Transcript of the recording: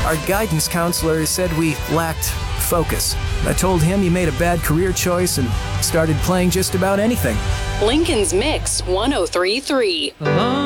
Our guidance counselor said we lacked focus. I told him he made a bad career choice and started playing just about anything. Lincoln's Mix 1033.